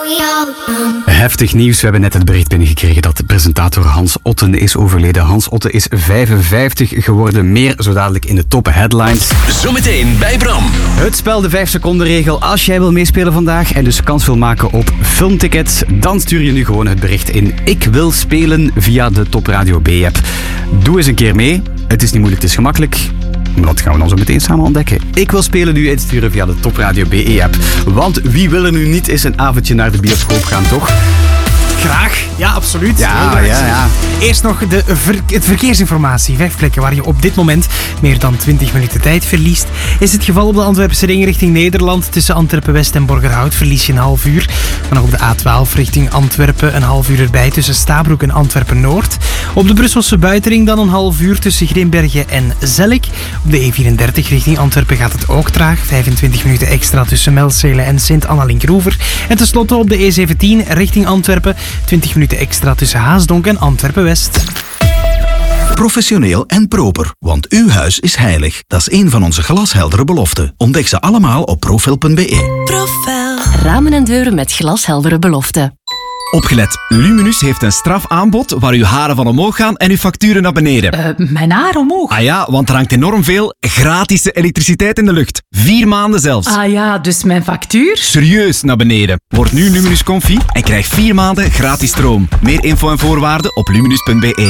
Heftig nieuws. We hebben net het bericht binnengekregen dat presentator Hans Otten is overleden. Hans Otten is 55 geworden. Meer zo dadelijk in de top headlines. Zometeen bij Bram. Het spel, de 5 seconden regel. Als jij wil meespelen vandaag en dus kans wil maken op filmtickets, dan stuur je nu gewoon het bericht in. Ik wil spelen via de Top Radio B-app. Doe eens een keer mee. Het is niet moeilijk, het is gemakkelijk. Dat gaan we dan zo meteen samen ontdekken. Ik wil spelen nu insturen via de Top Radio BE-app. Want wie wil er nu niet eens een avondje naar de bioscoop gaan, toch? Graag, ja, absoluut. Ja. Eerst nog het verkeersinformatie. 5 plekken waar je op dit moment meer dan 20 minuten tijd verliest. Is het geval op de Antwerpse ring richting Nederland. Tussen Antwerpen-West en Borgerhout verlies je een half uur. Dan nog op de A12 richting Antwerpen een half uur erbij tussen Stabroek en Antwerpen-Noord. Op de Brusselse buitenring dan een half uur tussen Grimbergen en Zellik. Op de E34 richting Antwerpen gaat het ook traag. 25 minuten extra tussen Melzele en Sint-Annalink-Roever. En tenslotte op de E17 richting Antwerpen. 20 minuten extra tussen Haasdonk en Antwerpen-West. Professioneel en proper, want uw huis is heilig. Dat is een van onze glasheldere beloften. Ontdek ze allemaal op profel.be. Profel. Ramen en deuren met glasheldere beloften. Opgelet, Luminus heeft een strafaanbod waar uw haren van omhoog gaan en uw facturen naar beneden. Mijn haar omhoog? Ah ja, want er hangt enorm veel gratis elektriciteit in de lucht. 4 maanden zelfs. Ah ja, dus mijn factuur? Serieus naar beneden. Word nu Luminus Comfy en krijg 4 maanden gratis stroom. Meer info en voorwaarden op luminus.be.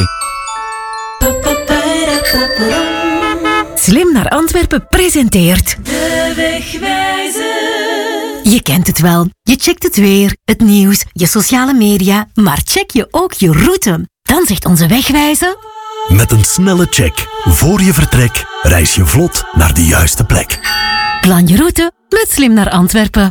Slim naar Antwerpen presenteert... De Wegwijzer. Je kent het wel. Je checkt het weer, het nieuws, je sociale media, maar check je ook je route. Dan zegt onze Wegwijzer... Met een snelle check voor je vertrek reis je vlot naar de juiste plek. Plan je route met Slim naar Antwerpen.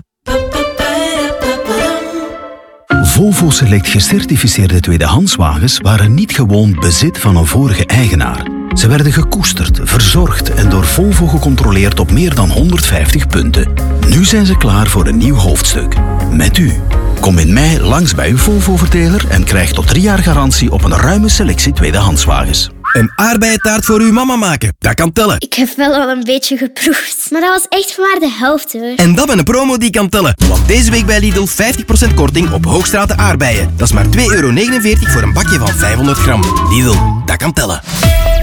Volvo Select gecertificeerde tweedehandswagens waren niet gewoon bezit van een vorige eigenaar. Ze werden gekoesterd, verzorgd en door Volvo gecontroleerd op meer dan 150 punten. Nu zijn ze klaar voor een nieuw hoofdstuk. Met u. Kom in mei langs bij uw Volvo-verteler en krijg tot 3 jaar garantie op een ruime selectie tweedehandswagens. Een aardbeientaart voor uw mama maken, dat kan tellen. Ik heb wel al een beetje geproefd, maar dat was echt maar de helft hoor. En dat met een promo die kan tellen. Want deze week bij Lidl 50% korting op Hoogstraten aardbeien. Dat is maar €2,49 voor een bakje van 500 gram. Lidl, dat kan tellen.